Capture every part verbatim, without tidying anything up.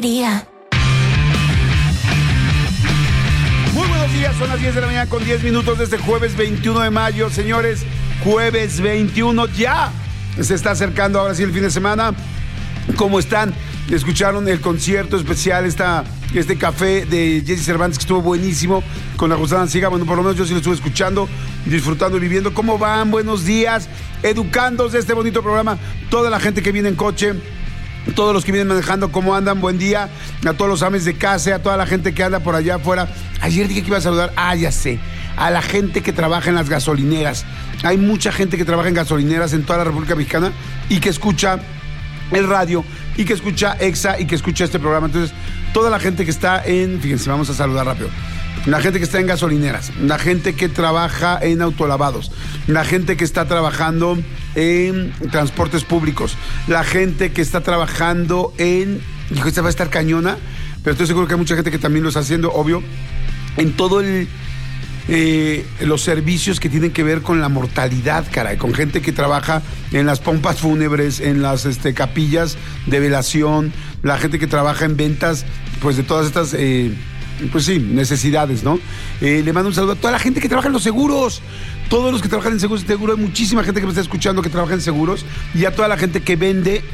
quería. Muy buenos días, son las diez de la mañana con diez minutos de este jueves veintiuno de mayo. Señores, jueves veintiuno, ya se está acercando ahora sí el fin de semana. ¿Cómo están? Escucharon el concierto especial, esta, este café de Jesse Cervantes que estuvo buenísimo con la Gusana Ciega. Bueno, por lo menos yo sí lo estuve escuchando, disfrutando y viviendo. ¿Cómo van? Buenos días, educandos de este bonito programa. Toda la gente que viene en coche, todos los que vienen manejando, ¿cómo andan? Buen día. A todos los ames de casa, a toda la gente que anda por allá afuera. Ayer dije que iba a saludar, ah, ya sé, a la gente que trabaja en las gasolineras. Hay mucha gente que trabaja en gasolineras en toda la República Mexicana y que escucha el radio y que escucha Exa y que escucha este programa. Entonces, toda la gente que está en, fíjense, vamos a saludar rápido. La gente que está en gasolineras, la gente que trabaja en autolavados, la gente que está trabajando en transportes públicos, la gente que está trabajando en, hijo, esta va a estar cañona, pero estoy seguro que hay mucha gente que también lo está haciendo, obvio, en todo el Eh, los servicios que tienen que ver con la mortalidad, caray, con gente que trabaja en las pompas fúnebres, en las este, capillas de velación, la gente que trabaja en ventas, pues de todas estas, eh, pues sí, necesidades, ¿no? Eh, le mando un saludo a toda la gente que trabaja en los seguros, todos los que trabajan en seguros, seguro hay muchísima gente que me está escuchando que trabaja en seguros, y a toda la gente que vende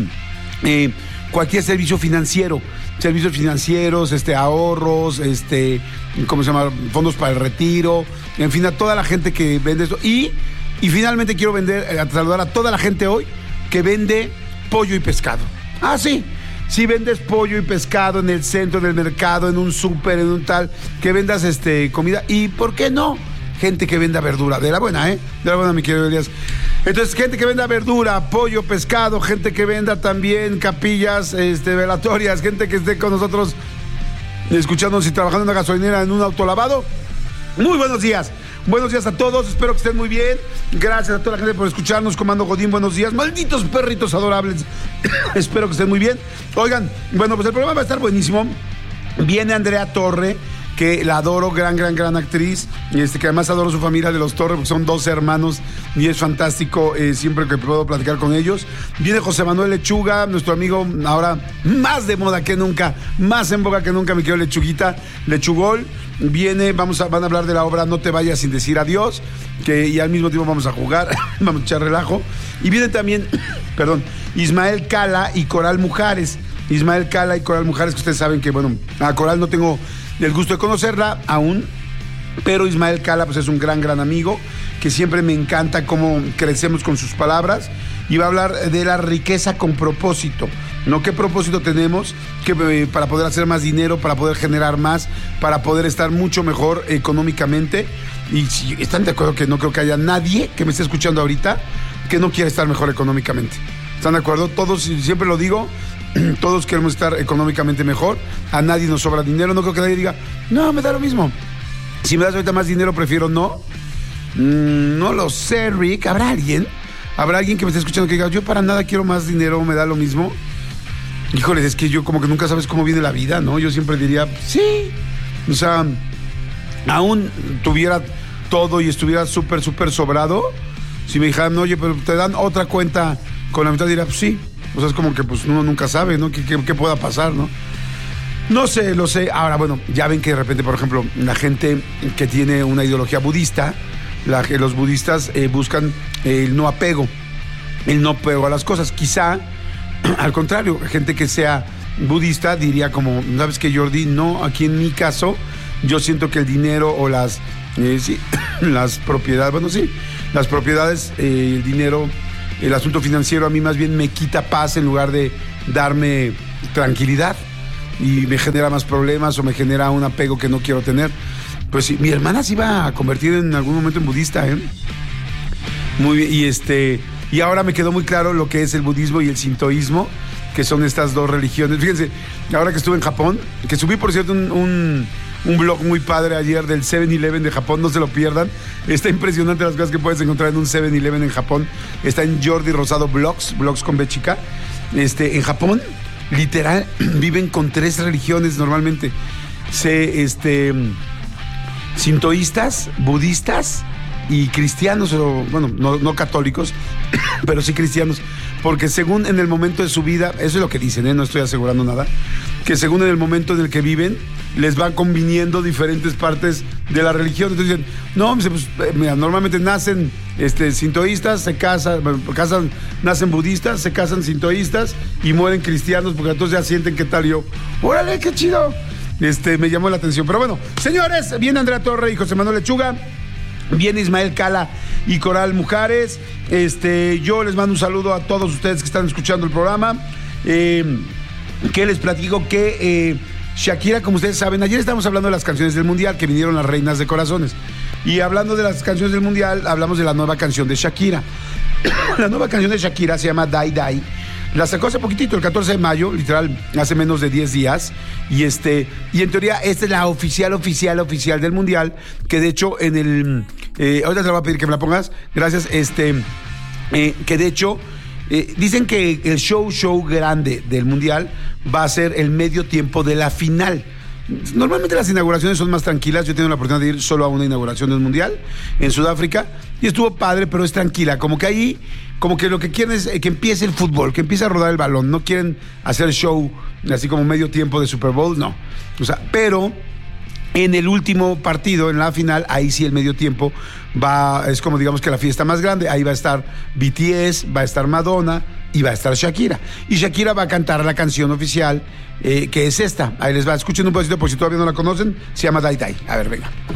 eh, cualquier servicio financiero, servicios financieros, este, ahorros, este, ¿cómo se llama? Fondos para el retiro, en fin, a toda la gente que vende esto. Y, y finalmente quiero vender, eh, saludar a toda la gente hoy que vende pollo y pescado. Ah, sí. Si vendes pollo y pescado en el centro del mercado, en un súper, en un tal, que vendas este comida. ¿Y por qué no? Gente que venda verdura. De la buena, ¿eh? De la buena, mi querido Elías. Entonces, gente que venda verdura, pollo, pescado, gente que venda también capillas este, velatorias, gente que esté con nosotros escuchándonos y trabajando en una gasolinera, en un autolavado. Muy buenos días. Buenos días a todos, espero que estén muy bien. Gracias a toda la gente por escucharnos. Comando Godín, buenos días. Malditos perritos adorables. Espero que estén muy bien. Oigan, bueno, pues el programa va a estar buenísimo. Viene Andrea Torre, que la adoro, gran, gran, gran actriz, y este, que además adoro su familia de los Torres, porque son dos hermanos, y es fantástico eh, siempre que puedo platicar con ellos. Viene José Manuel Lechuga, nuestro amigo, ahora más de moda que nunca, más en boga que nunca, mi querido Lechuguita, Lechugol. Viene, vamos a, van a hablar de la obra No te vayas sin decir adiós, que y al mismo tiempo vamos a jugar, vamos a echar relajo. Y viene también, perdón, Ismael Cala y Coral Mujares. Ismael Cala y Coral Mujares, que ustedes saben que, bueno, a Coral no tengo el gusto de conocerla aún, pero Ismael Cala pues es un gran, gran amigo, que siempre me encanta cómo crecemos con sus palabras, y va a hablar de la riqueza con propósito, ¿no? ¿Qué propósito tenemos que, eh, para poder hacer más dinero, para poder generar más, para poder estar mucho mejor económicamente? Y si están de acuerdo que no creo que haya nadie que me esté escuchando ahorita que no quiera estar mejor económicamente. ¿Están de acuerdo? Todos, siempre lo digo, todos queremos estar económicamente mejor. A nadie nos sobra dinero. No creo que nadie diga, no, me da lo mismo. Si me das ahorita más dinero, prefiero no. Mm, no lo sé, Rick. ¿Habrá alguien? ¿Habrá alguien que me esté escuchando que diga, yo para nada quiero más dinero, me da lo mismo? Híjoles, es que yo como que nunca sabes cómo viene la vida, ¿no? Yo siempre diría, sí. O sea, aún tuviera todo y estuviera súper, súper sobrado, si me dijeran, oye, pero te dan otra cuenta con la mitad, diría, pues sí. O sea, es como que pues uno nunca sabe, ¿no? ¿Qué, qué, qué pueda pasar, no? No sé, lo sé. Ahora, bueno, ya ven que de repente, por ejemplo, la gente que tiene una ideología budista, la, los budistas eh, buscan el no apego, el no apego a las cosas. Quizá, al contrario, gente que sea budista diría como, ¿sabes qué, Jordi? No, aquí en mi caso, yo siento que el dinero o las, eh, sí, las propiedades, bueno, sí, las propiedades, eh, el dinero, el asunto financiero a mí más bien me quita paz en lugar de darme tranquilidad, y me genera más problemas o me genera un apego que no quiero tener. Pues sí, mi hermana se iba a convertir en algún momento en budista, ¿eh? Muy bien, y este, y ahora me quedó muy claro lo que es el budismo y el sintoísmo, que son estas dos religiones. Fíjense, ahora que estuve en Japón, que subí, por cierto, un, un, un blog muy padre ayer del seven eleven de Japón, no se lo pierdan. Está impresionante las cosas que puedes encontrar en un seven eleven en Japón. Está en Jordi Rosado Blogs, blogs con B chica. Este, en Japón, literal, viven con tres religiones normalmente. Se, este, sintoístas, budistas y cristianos, o bueno, no, no católicos, pero sí cristianos, porque según en el momento de su vida, eso es lo que dicen, ¿eh? No estoy asegurando nada, que según en el momento en el que viven, les va conviniendo diferentes partes de la religión. Entonces dicen, no, pues, mira, normalmente nacen este, sintoístas, se casan, casan, nacen budistas, se casan sintoístas y mueren cristianos, porque entonces ya sienten que tal yo. ¡Órale, qué chido! Este, me llamó la atención. Pero bueno, señores, viene Andrea Torre y José Manuel Lechuga. Viene Ismael Cala y Coral Mujares. Este, yo les mando un saludo a todos ustedes que están escuchando el programa. Eh, que les platico que eh, Shakira, como ustedes saben, ayer estábamos hablando de las canciones del Mundial, que vinieron las reinas de corazones. Y hablando de las canciones del Mundial, hablamos de la nueva canción de Shakira. La nueva canción de Shakira se llama Die Die. La sacó hace poquitito, el catorce de mayo, literal, hace menos de diez días. Y este, y en teoría, esta es la oficial, oficial, oficial del Mundial. Que de hecho, en el. Eh, ahorita te voy a pedir que me la pongas. Gracias. Este. Eh, que de hecho, eh, dicen que el show, show grande del Mundial va a ser el medio tiempo de la final. Normalmente las inauguraciones son más tranquilas. Yo he tenido la oportunidad de ir solo a una inauguración del Mundial en Sudáfrica y estuvo padre, pero es tranquila. Como que ahí, como que lo que quieren es que empiece el fútbol, que empiece a rodar el balón. No quieren hacer show así como medio tiempo de Super Bowl, no. O sea, pero en el último partido, en la final, ahí sí el medio tiempo va, es como digamos que la fiesta más grande. Ahí va a estar B T S, va a estar Madonna y va a estar Shakira. Y Shakira va a cantar la canción oficial, eh, que es esta. Ahí les va, escuchen un pedacito por si todavía no la conocen. Se llama Die Die. A ver, venga.